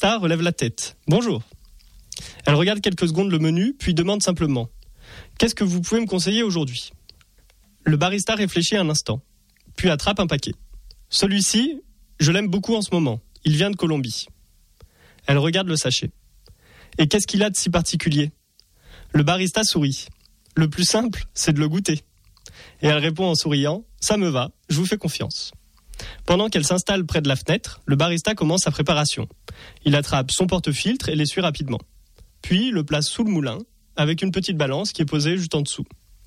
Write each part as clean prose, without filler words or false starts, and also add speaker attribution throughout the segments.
Speaker 1: barista relève la tête. Bonjour. Elle regarde quelques secondes le menu, puis demande simplement « Qu'est-ce que vous pouvez me conseiller aujourd'hui ?» Le barista réfléchit un instant, puis attrape un paquet. « Celui-ci, je l'aime beaucoup en ce moment. Il vient de Colombie. » Elle regarde le sachet. « Et qu'est-ce qu'il a de si particulier ?» Le barista sourit. « Le plus simple, c'est de le goûter. » Et elle répond en souriant « Ça me va, je vous fais confiance. » Pendant qu'elle s'installe près de la fenêtre, le barista commence sa préparation. Il attrape son porte-filtre et l'essuie rapidement. Puis le place sous le moulin, avec une petite balance qui est posée juste en dessous.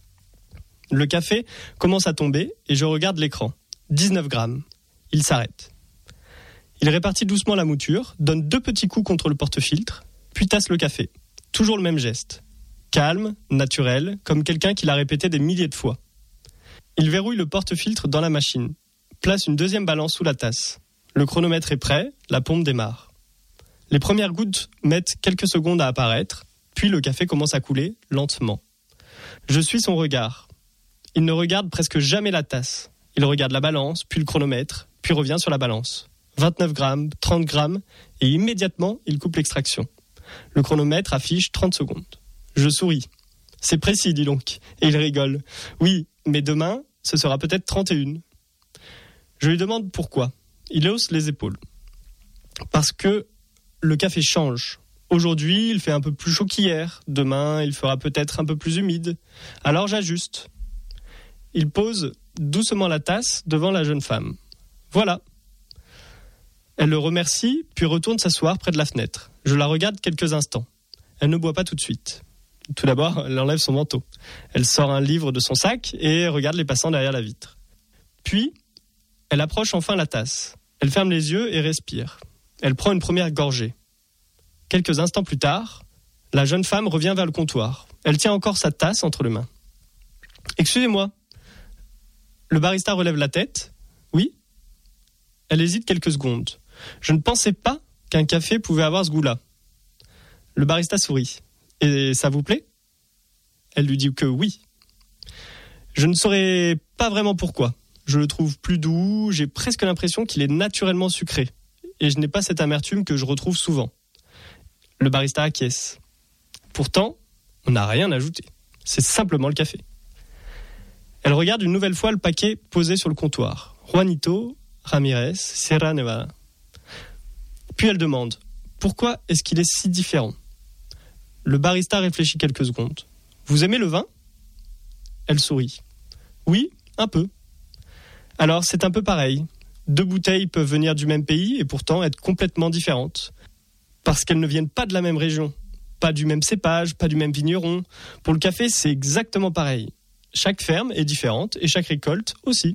Speaker 1: Le café commence à tomber et je regarde l'écran. 19 grammes. Il s'arrête. Il répartit doucement la mouture, donne 2 petits coups contre le porte-filtre, puis tasse le café. Toujours le même geste. Calme, naturel, comme quelqu'un qui l'a répété des milliers de fois. Il verrouille le porte-filtre dans la machine. Place une deuxième balance sous la tasse. Le chronomètre est prêt, la pompe démarre. Les premières gouttes mettent quelques secondes à apparaître, puis le café commence à couler lentement. Je suis son regard. Il ne regarde presque jamais la tasse. Il regarde la balance, puis le chronomètre, puis revient sur la balance. 29 grammes, 30 grammes, et immédiatement, il coupe l'extraction. Le chronomètre affiche 30 secondes. Je souris. C'est précis, dis donc. Et il rigole. Oui, mais demain, ce sera peut-être 31. Je lui demande pourquoi. Il hausse les épaules. Parce que le café change. Aujourd'hui, il fait un peu plus chaud qu'hier. Demain, il fera peut-être un peu plus humide. Alors j'ajuste. Il pose doucement la tasse devant la jeune femme. Voilà. Elle le remercie, puis retourne s'asseoir près de la fenêtre. Je la regarde quelques instants. Elle ne boit pas tout de suite. Tout d'abord, elle enlève son manteau. Elle sort un livre de son sac et regarde les passants derrière la vitre. Puis, elle approche enfin la tasse. Elle ferme les yeux et respire. Elle prend une première gorgée. Quelques instants plus tard, la jeune femme revient vers le comptoir. Elle tient encore sa tasse entre les mains. « Excusez-moi. » Le barista relève la tête. « Oui ?» Elle hésite quelques secondes. « Je ne pensais pas qu'un café pouvait avoir ce goût-là. » Le barista sourit. « Et ça vous plaît ?» Elle lui dit que oui. Je ne saurais pas vraiment pourquoi. Je le trouve plus doux, j'ai presque l'impression qu'il est naturellement sucré. Et je n'ai pas cette amertume que je retrouve souvent. Le barista acquiesce. Pourtant, on n'a rien ajouté. C'est simplement le café. Elle regarde une nouvelle fois le paquet posé sur le comptoir. Juanito Ramirez, Sierra Nevada. Puis elle demande, pourquoi est-ce qu'il est si différent ? Le barista réfléchit quelques secondes. Vous aimez le vin ? Elle sourit. Oui, un peu. Alors c'est un peu pareil. 2 bouteilles peuvent venir du même pays et pourtant être complètement différentes. Parce qu'elles ne viennent pas de la même région. Pas du même cépage, pas du même vigneron. Pour le café, c'est exactement pareil. Chaque ferme est différente et chaque récolte aussi.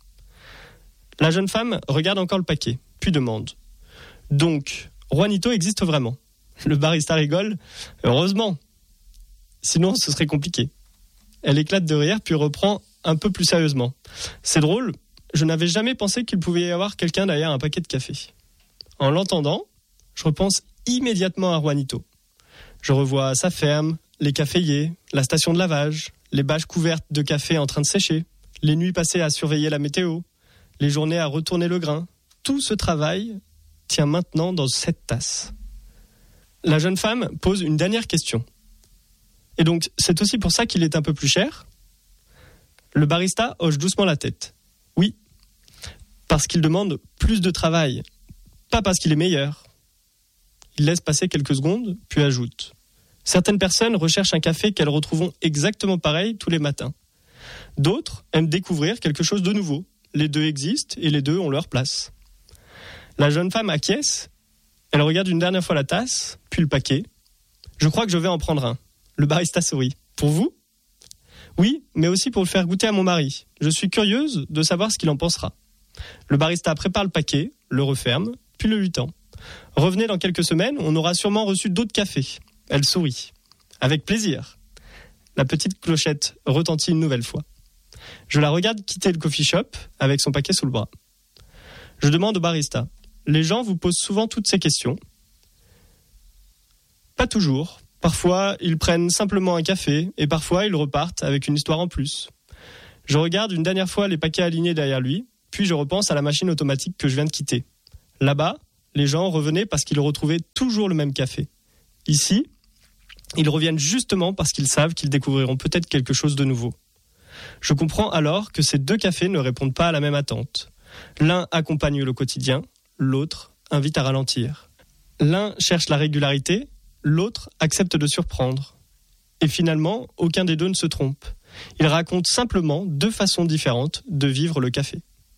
Speaker 1: La jeune femme regarde encore le paquet, puis demande. Donc, Juanito existe vraiment ? Le barista rigole. Heureusement. Sinon, ce serait compliqué. Elle éclate de rire, puis reprend un peu plus sérieusement. C'est drôle, je n'avais jamais pensé qu'il pouvait y avoir quelqu'un derrière un paquet de café. En l'entendant, je repense immédiatement à Juanito. Je revois sa ferme, les caféiers, la station de lavage, les bâches couvertes de café en train de sécher, les nuits passées à surveiller la météo, les journées à retourner le grain. Tout ce travail tient maintenant dans cette tasse. La jeune femme pose une dernière question. Et donc, c'est aussi pour ça qu'il est un peu plus cher ? Le barista hoche doucement la tête. Oui, parce qu'il demande plus de travail, pas parce qu'il est meilleur. Il laisse passer quelques secondes, puis ajoute. Certaines personnes recherchent un café qu'elles retrouveront exactement pareil tous les matins. D'autres aiment découvrir quelque chose de nouveau. Les deux existent et les deux ont leur place. La jeune femme acquiesce. Elle regarde une dernière fois la tasse, puis le paquet. Je crois que je vais en prendre un. Le barista sourit. Pour vous ? Oui, mais aussi pour le faire goûter à mon mari. Je suis curieuse de savoir ce qu'il en pensera. Le barista prépare le paquet, le referme, puis le lui tend. Revenez dans quelques semaines, on aura sûrement reçu d'autres cafés. Elle sourit. Avec plaisir. La petite clochette retentit une nouvelle fois. Je la regarde quitter le coffee shop avec son paquet sous le bras. Je demande au barista. Les gens vous posent souvent toutes ces questions ? Pas toujours. Parfois, ils prennent simplement un café et parfois, ils repartent avec une histoire en plus. Je regarde une dernière fois les paquets alignés derrière lui, puis je repense à la machine automatique que je viens de quitter. Là-bas, les gens revenaient parce qu'ils retrouvaient toujours le même café. Ici, ils reviennent justement parce qu'ils savent qu'ils découvriront peut-être quelque chose de nouveau. Je comprends alors que ces deux cafés ne répondent pas à la même attente. L'un accompagne le quotidien, l'autre invite à ralentir. L'un cherche la régularité, l'autre accepte de surprendre. Et finalement, aucun des deux ne se trompe. Ils racontent simplement deux façons différentes de vivre le café.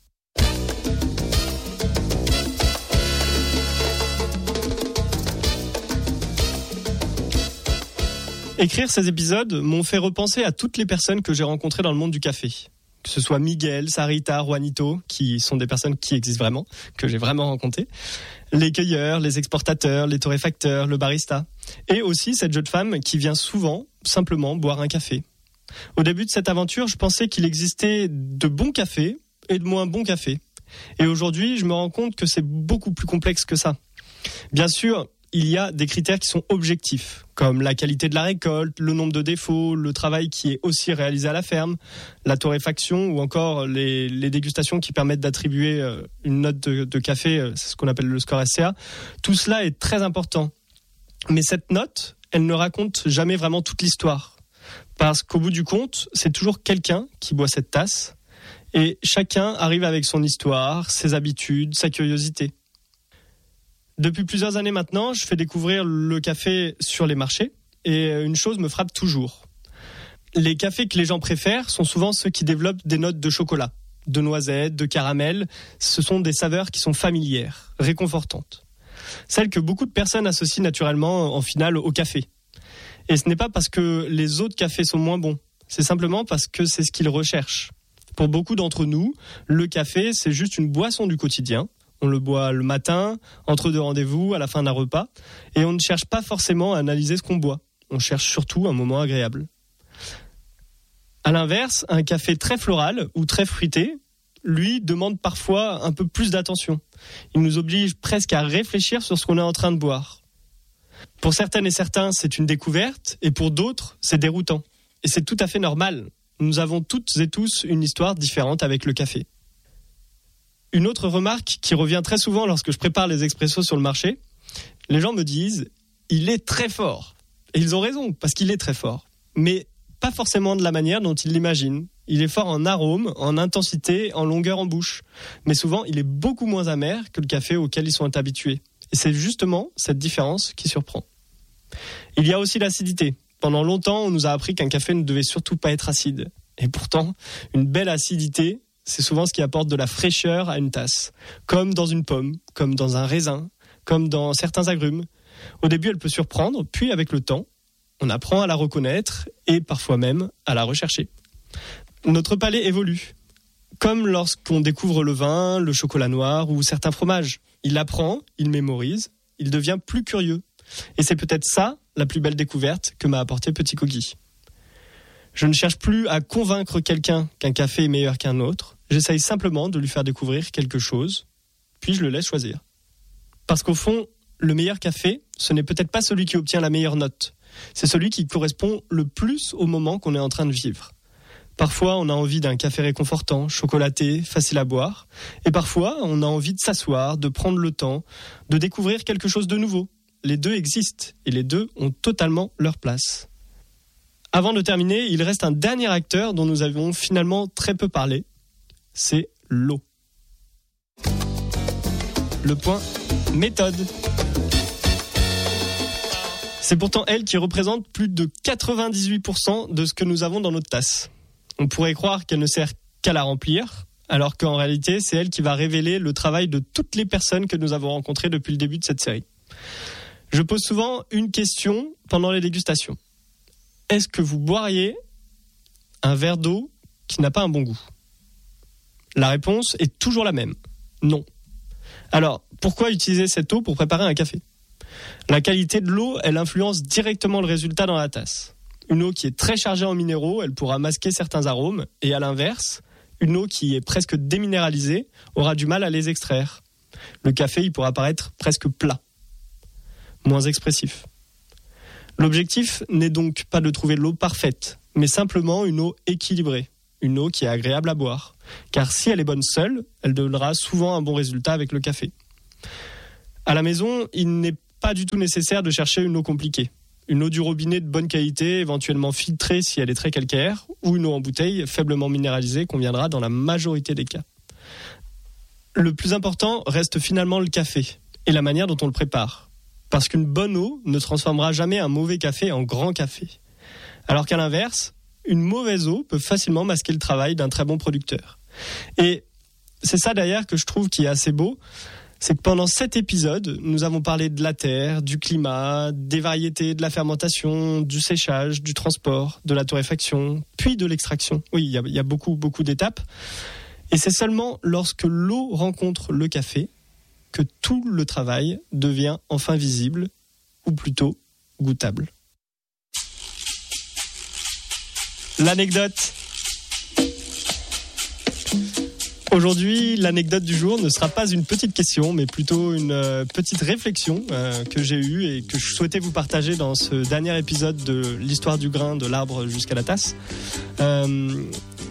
Speaker 1: Écrire ces épisodes m'ont fait repenser à toutes les personnes que j'ai rencontrées dans le monde du café. Que ce soit Miguel, Sarita, Juanito, qui sont des personnes qui existent vraiment, que j'ai vraiment rencontrées, les cueilleurs, les exportateurs, les torréfacteurs, le barista, et aussi cette jeune femme qui vient souvent simplement boire un café. Au début de cette aventure, je pensais qu'il existait de bons cafés et de moins bons cafés. Et aujourd'hui, je me rends compte que c'est beaucoup plus complexe que ça. Bien sûr, il y a des critères qui sont objectifs, comme la qualité de la récolte, le nombre de défauts, le travail qui est aussi réalisé à la ferme, la torréfaction ou encore les dégustations qui permettent d'attribuer une note de café, c'est ce qu'on appelle le score SCA. Tout cela est très important. Mais cette note, elle ne raconte jamais vraiment toute l'histoire. Parce qu'au bout du compte, c'est toujours quelqu'un qui boit cette tasse et chacun arrive avec son histoire, ses habitudes, sa curiosité. Depuis plusieurs années maintenant, je fais découvrir le café sur les marchés et une chose me frappe toujours. Les cafés que les gens préfèrent sont souvent ceux qui développent des notes de chocolat, de noisettes, de caramel. Ce sont des saveurs qui sont familières, réconfortantes. Celles que beaucoup de personnes associent naturellement en finale au café. Et ce n'est pas parce que les autres cafés sont moins bons, c'est simplement parce que c'est ce qu'ils recherchent. Pour beaucoup d'entre nous, le café, c'est juste une boisson du quotidien. On le boit le matin, entre deux rendez-vous, à la fin d'un repas. Et on ne cherche pas forcément à analyser ce qu'on boit. On cherche surtout un moment agréable. À l'inverse, un café très floral ou très fruité, lui, demande parfois un peu plus d'attention. Il nous oblige presque à réfléchir sur ce qu'on est en train de boire. Pour certaines et certains, c'est une découverte. Et pour d'autres, c'est déroutant. Et c'est tout à fait normal. Nous avons toutes et tous une histoire différente avec le café. Une autre remarque qui revient très souvent lorsque je prépare les expressos sur le marché, les gens me disent « il est très fort ». Et ils ont raison, parce qu'il est très fort. Mais pas forcément de la manière dont ils l'imaginent. Il est fort en arôme, en intensité, en longueur en bouche. Mais souvent, il est beaucoup moins amer que le café auquel ils sont habitués. Et c'est justement cette différence qui surprend. Il y a aussi l'acidité. Pendant longtemps, on nous a appris qu'un café ne devait surtout pas être acide. Et pourtant, une belle acidité, c'est souvent ce qui apporte de la fraîcheur à une tasse. Comme dans une pomme, comme dans un raisin, comme dans certains agrumes. Au début, elle peut surprendre, puis avec le temps, on apprend à la reconnaître et parfois même à la rechercher. Notre palais évolue. Comme lorsqu'on découvre le vin, le chocolat noir ou certains fromages. Il apprend, il mémorise, il devient plus curieux. Et c'est peut-être ça, la plus belle découverte que m'a apporté Petit Kogi. Je ne cherche plus à convaincre quelqu'un qu'un café est meilleur qu'un autre. J'essaye simplement de lui faire découvrir quelque chose, puis je le laisse choisir. Parce qu'au fond, le meilleur café, ce n'est peut-être pas celui qui obtient la meilleure note. C'est celui qui correspond le plus au moment qu'on est en train de vivre. Parfois, on a envie d'un café réconfortant, chocolaté, facile à boire. Et parfois, on a envie de s'asseoir, de prendre le temps, de découvrir quelque chose de nouveau. Les deux existent et les deux ont totalement leur place. Avant de terminer, il reste un dernier acteur dont nous avons finalement très peu parlé. C'est l'eau. Le point méthode. C'est pourtant elle qui représente plus de 98% de ce que nous avons dans notre tasse. On pourrait croire qu'elle ne sert qu'à la remplir, alors qu'en réalité, c'est elle qui va révéler le travail de toutes les personnes que nous avons rencontrées depuis le début de cette série. Je pose souvent une question pendant les dégustations. Est-ce que vous boiriez un verre d'eau qui n'a pas un bon goût ? La réponse est toujours la même. Non. Alors, pourquoi utiliser cette eau pour préparer un café ? La qualité de l'eau, elle influence directement le résultat dans la tasse. Une eau qui est très chargée en minéraux, elle pourra masquer certains arômes. Et à l'inverse, une eau qui est presque déminéralisée aura du mal à les extraire. Le café, il pourra paraître presque plat, moins expressif. L'objectif n'est donc pas de trouver l'eau parfaite, mais simplement une eau équilibrée, une eau qui est agréable à boire. Car si elle est bonne seule, elle donnera souvent un bon résultat avec le café. À la maison, il n'est pas du tout nécessaire de chercher une eau compliquée. Une eau du robinet de bonne qualité, éventuellement filtrée si elle est très calcaire, ou une eau en bouteille faiblement minéralisée conviendra dans la majorité des cas. Le plus important reste finalement le café et la manière dont on le prépare. Parce qu'une bonne eau ne transformera jamais un mauvais café en grand café. Alors qu'à l'inverse, une mauvaise eau peut facilement masquer le travail d'un très bon producteur. Et c'est ça d'ailleurs que je trouve qui est assez beau, c'est que pendant 7 épisodes, nous avons parlé de la terre, du climat, des variétés, de la fermentation, du séchage, du transport, de la torréfaction, puis de l'extraction. Oui, il y a beaucoup d'étapes. Et c'est seulement lorsque l'eau rencontre le café que tout le travail devient enfin visible, ou plutôt goûtable. L'anecdote. Aujourd'hui, l'anecdote du jour ne sera pas une petite question, mais plutôt une petite réflexion que j'ai eue et que je souhaitais vous partager dans ce dernier épisode de l'histoire du grain, de l'arbre jusqu'à la tasse. Il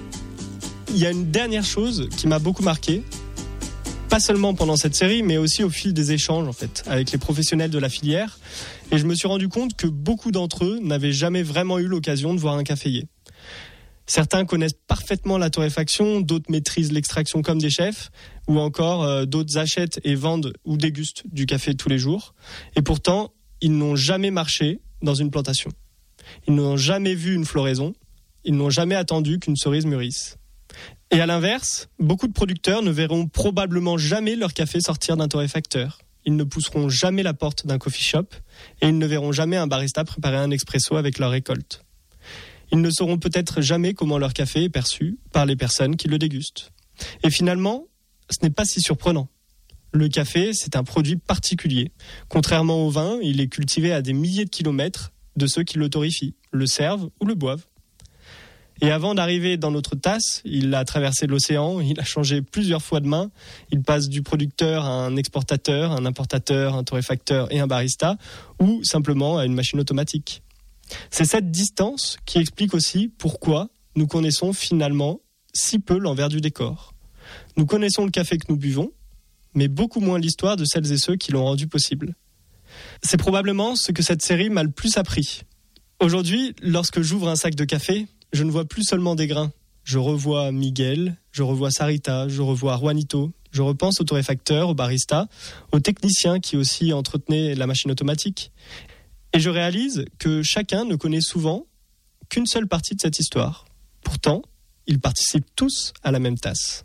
Speaker 1: y a une dernière chose qui m'a beaucoup marqué, pas seulement pendant cette série, mais aussi au fil des échanges en fait, avec les professionnels de la filière. Et je me suis rendu compte que beaucoup d'entre eux n'avaient jamais vraiment eu l'occasion de voir un caféier. Certains connaissent parfaitement la torréfaction, d'autres maîtrisent l'extraction comme des chefs, ou encore d'autres achètent et vendent ou dégustent du café tous les jours. Et pourtant, ils n'ont jamais marché dans une plantation. Ils n'ont jamais vu une floraison. Ils n'ont jamais attendu qu'une cerise mûrisse. Et à l'inverse, beaucoup de producteurs ne verront probablement jamais leur café sortir d'un torréfacteur. Ils ne pousseront jamais la porte d'un coffee shop et ils ne verront jamais un barista préparer un expresso avec leur récolte. Ils ne sauront peut-être jamais comment leur café est perçu par les personnes qui le dégustent. Et finalement, ce n'est pas si surprenant. Le café, c'est un produit particulier. Contrairement au vin, il est cultivé à des milliers de kilomètres de ceux qui le torréfient, le servent ou le boivent. Et avant d'arriver dans notre tasse, il a traversé l'océan, il a changé plusieurs fois de main. Il passe du producteur à un exportateur, un importateur, un torréfacteur et un barista, ou simplement à une machine automatique. C'est cette distance qui explique aussi pourquoi nous connaissons finalement si peu l'envers du décor. Nous connaissons le café que nous buvons, mais beaucoup moins l'histoire de celles et ceux qui l'ont rendu possible. C'est probablement ce que cette série m'a le plus appris. Aujourd'hui, lorsque j'ouvre un sac de café, je ne vois plus seulement des grains. Je revois Miguel, je revois Sarita, je revois Juanito, je repense au torréfacteur, au barista, au technicien qui aussi entretenait la machine automatique. Et je réalise que chacun ne connaît souvent qu'une seule partie de cette histoire. Pourtant, ils participent tous à la même tasse.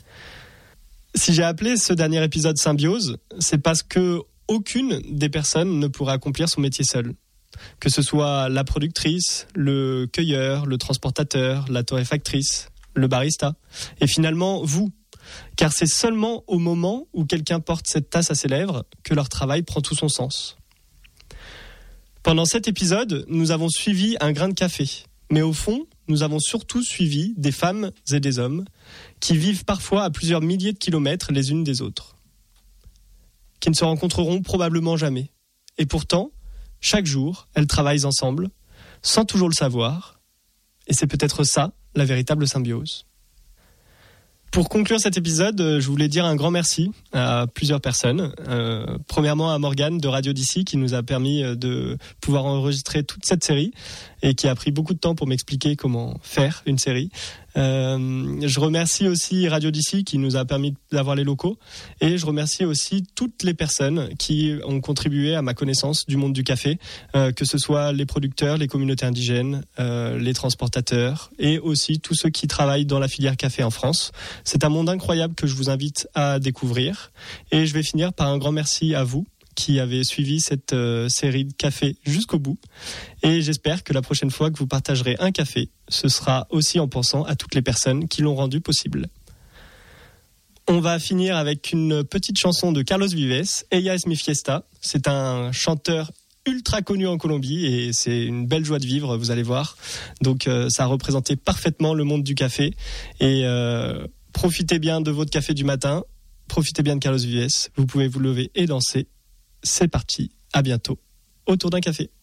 Speaker 1: Si j'ai appelé ce dernier épisode Symbiose, c'est parce que aucune des personnes ne pourra accomplir son métier seule. Que ce soit la productrice, le cueilleur, le transportateur, la torréfactrice, le barista, et finalement vous. Car c'est seulement au moment où quelqu'un porte cette tasse à ses lèvres que leur travail prend tout son sens. Pendant cet épisode, nous avons suivi un grain de café. Mais au fond, nous avons surtout suivi des femmes et des hommes qui vivent parfois à plusieurs milliers de kilomètres les unes des autres. Qui ne se rencontreront probablement jamais. Et pourtant, chaque jour, elles travaillent ensemble, sans toujours le savoir. Et c'est peut-être ça, la véritable symbiose. Pour conclure cet épisode, je voulais dire un grand merci à plusieurs personnes. Premièrement à Morgane de Radio d'ici qui nous a permis de pouvoir enregistrer toute cette série et qui a pris beaucoup de temps pour m'expliquer comment faire une série. Je remercie aussi Radio d'ici qui nous a permis d'avoir les locaux et je remercie aussi toutes les personnes qui ont contribué à ma connaissance du monde du café, que ce soit les producteurs, les communautés indigènes, les transportateurs et aussi tous ceux qui travaillent dans la filière café en France. C'est un monde incroyable que je vous invite à découvrir et je vais finir par un grand merci à vous qui avez suivi cette série de café jusqu'au bout. Et j'espère que la prochaine fois que vous partagerez un café, ce sera aussi en pensant à toutes les personnes qui l'ont rendu possible. On va finir avec une petite chanson de Carlos Vives, Ella es mi fiesta. C'est un chanteur ultra connu en Colombie et c'est une belle joie de vivre, vous allez voir. Donc ça a représenté parfaitement le monde du café. Et profitez bien de votre café du matin, profitez bien de Carlos Vives. Vous pouvez vous lever et danser. C'est parti, à bientôt, autour d'un café.